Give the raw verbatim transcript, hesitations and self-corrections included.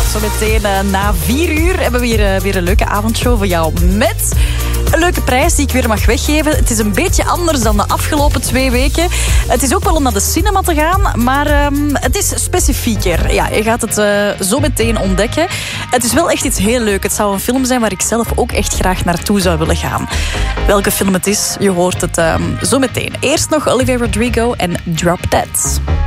Zometeen uh, na vier uur hebben we weer, uh, weer een leuke avondshow voor jou. Met een leuke prijs die ik weer mag weggeven. Het is een beetje anders dan de afgelopen twee weken. Het is ook wel om naar de cinema te gaan, maar um, het is specifieker. Ja, je gaat het uh, zo meteen ontdekken. Het is wel echt iets heel leuk. Het zou een film zijn waar ik zelf ook echt graag naartoe zou willen gaan. Welke film het is, je hoort het um, zo meteen. Eerst nog Olivia Rodrigo en Drop Dead.